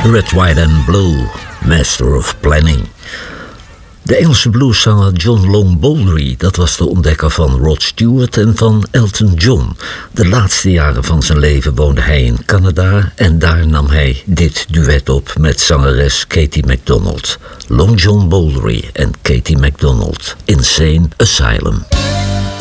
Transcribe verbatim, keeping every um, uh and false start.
Red, White and Blue, Master of Planning. De Engelse blueszanger John Long Baldry, dat was de ontdekker van Rod Stewart en van Elton John. De laatste jaren van zijn leven woonde hij in Canada en daar nam hij dit duet op met zangeres Katie MacDonald. Long John Baldry en Katie MacDonald, Insane Asylum.